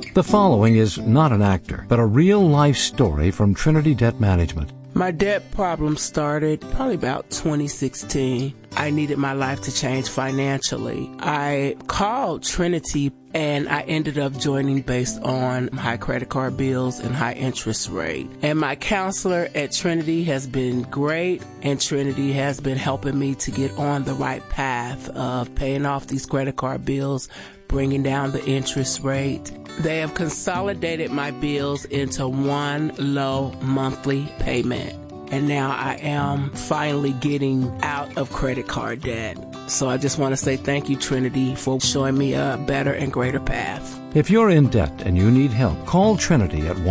The following is not an actor, but a real-life story from Trinity Debt Management. My debt problem started probably about 2016. I needed my life to change financially. I called Trinity and I ended up joining based on high credit card bills and high interest rate. And my counselor at Trinity has been great, and Trinity has been helping me to get on the right path of paying off these credit card bills, bringing down the interest rate. They have consolidated my bills into one low monthly payment. And now I am finally getting out of credit card debt. So I just want to say thank you, Trinity, for showing me a better and greater path. If you're in debt and you need help, call Trinity at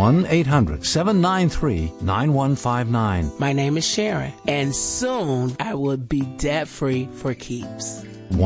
1-800-793-9159. My name is Sharon, and soon I will be debt-free for keeps.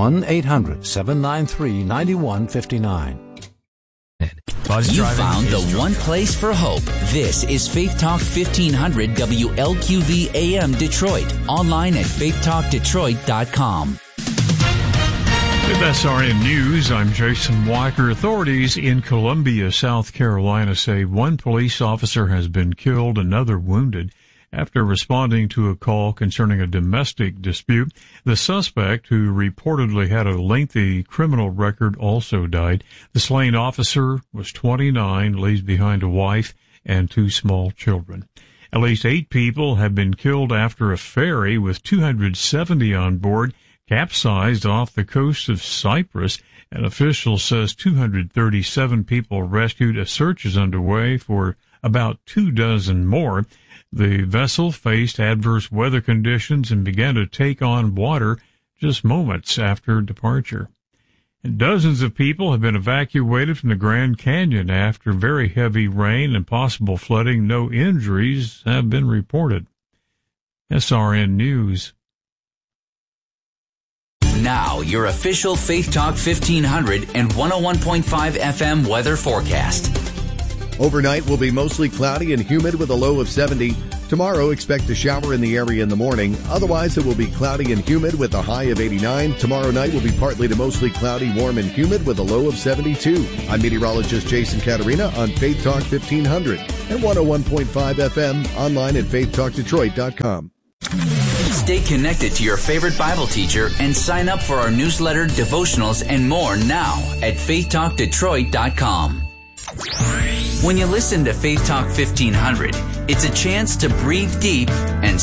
1-800-793-9159. You found the one place for hope. This is Faith Talk 1500 WLQV AM Detroit. Online at faithtalkdetroit.com. With SRN News, I'm Jason Walker. Authorities in Columbia, South Carolina say one police officer has been killed, another wounded, after responding to a call concerning a domestic dispute. The suspect, who reportedly had a lengthy criminal record, also died. The slain officer was 29, leaves behind a wife and 2 small children. At least 8 people have been killed after a ferry with 270 on board capsized off the coast of Cyprus. An official says 237 people rescued. A search is underway for about 24 more. The vessel faced adverse weather conditions and began to take on water just moments after departure. And dozens of people have been evacuated from the Grand Canyon after very heavy rain and possible flooding. No injuries have been reported. SRN News. Now, your official Faith Talk 1500 and 101.5 FM weather forecast. Overnight will be mostly cloudy and humid with a low of 70. Tomorrow, expect a shower in the area in the morning. Otherwise, it will be cloudy and humid with a high of 89. Tomorrow night will be partly to mostly cloudy, warm and humid with a low of 72. I'm meteorologist Jason Caterina on Faith Talk 1500 and 101.5 FM, online at faithtalkdetroit.com. Stay connected to your favorite Bible teacher and sign up for our newsletter, devotionals, and more now at faithtalkdetroit.com. When you listen to Faith Talk 1500, it's a chance to breathe deep and